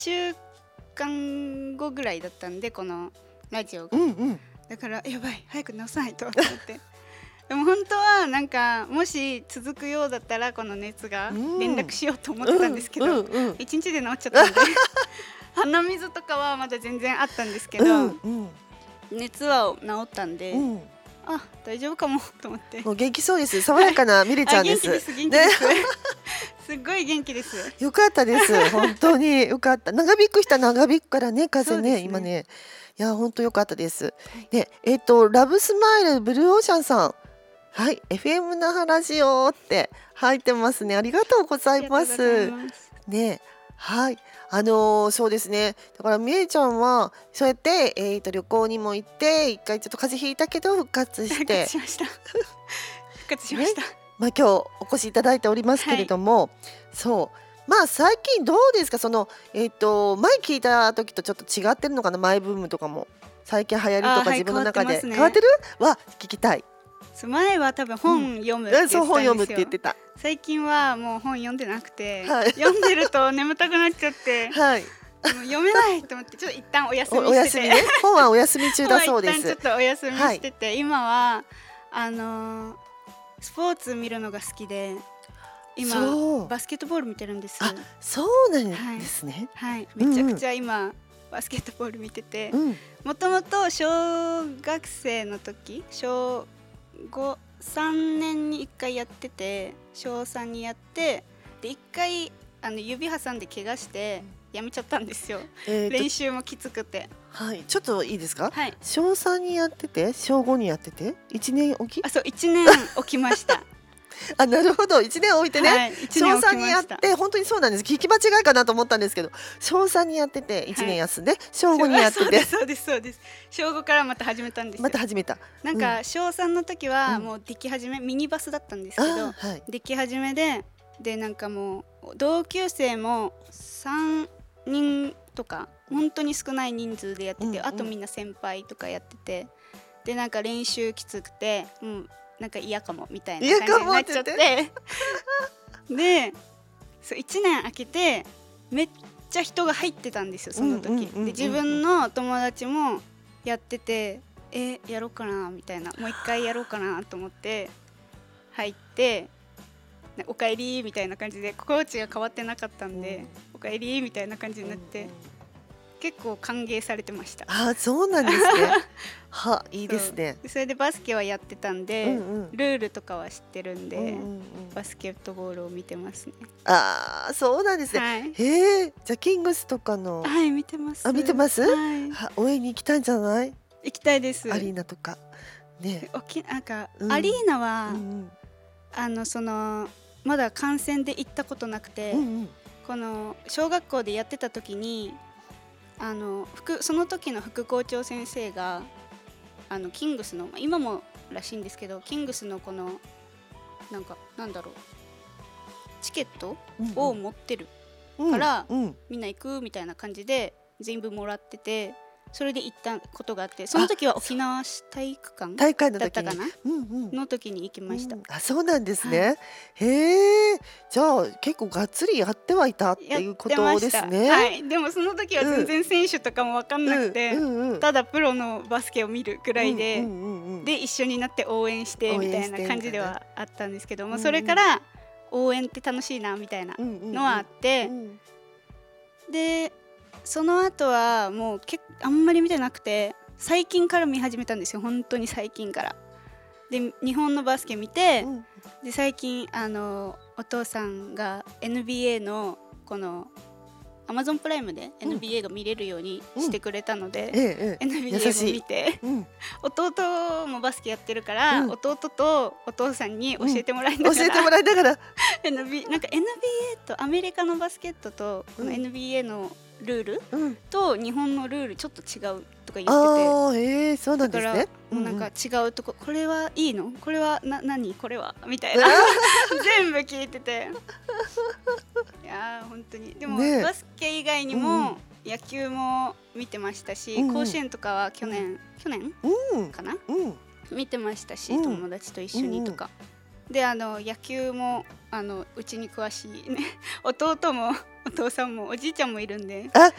週間後ぐらいだったんで、このラジオが。だからやばい、早く直さないとと思ってでも本当はなんかもし続くようだったらこの熱が連絡しようと思ってたんですけど、一日で治っちゃったんで鼻水とかはまだ全然あったんですけど、熱は治ったんで、あ、大丈夫かもと思って。 もう元気そうです。爽やかなミレちゃんです。 元気です、元気です、すっごい元気です。 よかったです。本当によかった。長引く人は長引くからね、風邪ね、今ね。いや、本当よかったです。で、ラブスマイルブルーオーシャンさん。はい、FM 那覇ラジオって入ってますね。ありがとうございます。ね、はい。そうですね。だからみえちゃんはそうやって、旅行にも行って一回ちょっと風邪ひいたけど復活して、 復活しました。 まあ今日お越しいただいておりますけれども、そうまあ最近どうですか、その前聞いた時とちょっと違ってるのかな、マイブームとかも最近流行りとか自分の中で変わってるは聞きたい。 前は多分本読むって言ってたんですよ。 そう、本読むって言ってた。 最近はもう本読んでなくて、読んでると眠たくなっちゃって、もう読めないと思ってちょっと一旦お休みしてて、 本はお休み中だそうです。 一旦ちょっとお休みしてて、今はスポーツ見るのが好きで、今バスケットボール見てるんです。 そうなんですね。 はい、めちゃくちゃ今バスケットボール見てて、もともと小学生の時、小5、3年に1回やってて、小3にやって、で1回指挟んで怪我してやめちゃったんですよ。練習もきつくて。 はい、ちょっといいですか。 はい、 小3にやってて小5にやってて1年おき。 そう、1年おきましたなるほど、1年置いてね、小3にやって、本当にそうなんです。聞き間違いかなと思ったんですけど、小3にやってて1年休んで、小5にやってて、 そうですそうです。小5からまた始めたんですよ。 また始めた。 なんか小3の時はもうでき始め、ミニバスだったんですけど、でき始めでなんかもう同級生も3人とか本当に少ない人数でやってて、あとみんな先輩とかやってて、でなんか練習きつくて、なんか嫌かもみたいな感じになっちゃってで、そう1年空けてめっちゃ人が入ってたんですよ、その時。で自分の友達もやってて、やろうかなみたいな、もう一回やろうかなと思って入って、おかえりみたいな感じで、コーチが変わってなかったんで、おかえりみたいな感じになって、結構歓迎されてました。 そうなんですね。いいですね。 それでバスケはやってたんで、ルールとかは知ってるんで、バスケットボールを見てますね。 そうなんですね。じゃあキングスとかの、 見てます。 見てます。応援に行きたいんじゃない？ 行きたいです。 アリーナとかね。 なんかアリーナはそのまだ観戦で行ったことなくて、この小学校でやってた時にその時の副校長先生がキングスの、今もらしいんですけど、キングスのこのなんだろう、チケットを持ってるから、みんな行くみたいな感じで全部もらってて、それで行ったことがあって、その時は沖縄市体育館だったかなの時に行きました。 そうなんですね。じゃあ結構がっつりやってはいたっていうことですね。 でもその時は全然選手とかも分かんなくて、ただプロのバスケを見るくらいで、一緒になって応援してみたいな感じではあったんですけども、それから応援って楽しいなみたいなのはあって、でその後はもうあんまり見てなくて、最近から見始めたんですよ、本当に最近から。で日本のバスケ見て、で最近お父さんが NBA のこの Amazon プライムで NBA が見れるようにしてくれたので、NBA も見て、弟もバスケやってるから、弟とお父さんに教えてもらいながら、なんか NBA とアメリカのバスケットとこの NBA のルールと日本のルールちょっと違うとか言ってて、 そうなんですね。 もうなんか違うとこ、これはいいの、これは何これはみたいな全部聞いてて、いや本当に。でもバスケ以外にも野球も見てましたし、甲子園とかは去年かな、見てましたし、友達と一緒にとかで、野球もうちに詳しいね弟もお父さんもおじいちゃんもいるんで。 あ、